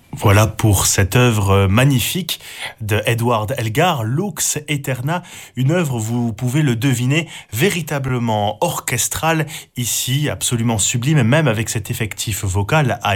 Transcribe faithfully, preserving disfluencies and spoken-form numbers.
Voilà pour cette œuvre magnifique de Edward Elgar, Lux Aeterna, une œuvre, vous pouvez le deviner, véritablement orchestrale, ici absolument sublime, même avec cet effectif vocal à